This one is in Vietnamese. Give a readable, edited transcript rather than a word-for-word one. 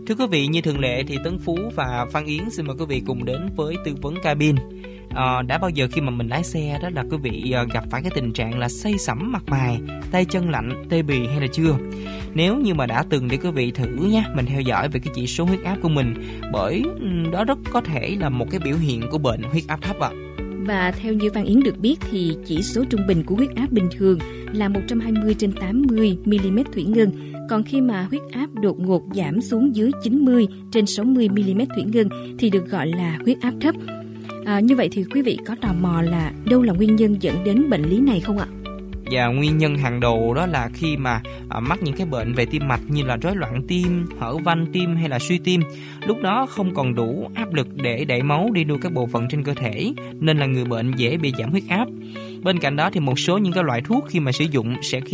Thưa quý vị, như thường lệ thì Tấn Phú và Phan Yến xin mời quý vị cùng đến với tư vấn cabin. Đã bao giờ khi mà mình lái xe đó là quý vị gặp phải cái tình trạng là say sẩm mặt mày, tay chân lạnh, tê bì hay là chưa? Nếu như mà đã từng thì quý vị thử nhé, mình theo dõi về cái chỉ số huyết áp của mình, bởi đó rất có thể là một cái biểu hiện của bệnh huyết áp thấp ạ. Và theo như Phan Yến được biết thì chỉ số trung bình của huyết áp bình thường là 120/80 mm thủy ngân. Còn khi mà huyết áp đột ngột giảm xuống dưới 90/60 mm thủy ngân thì được gọi là huyết áp thấp. Như vậy thì quý vị có tò mò là đâu là nguyên nhân dẫn đến bệnh lý này không ạ? Và nguyên nhân hàng đầu đó là khi mà mắc những cái bệnh về tim mạch như là rối loạn tim, hở van tim hay là suy tim, lúc đó không còn đủ áp lực để đẩy máu đi nuôi các bộ phận trên cơ thể, nên là người bệnh dễ bị giảm huyết áp. Bên cạnh đó thì một số những cái loại thuốc khi mà sử dụng sẽ khiến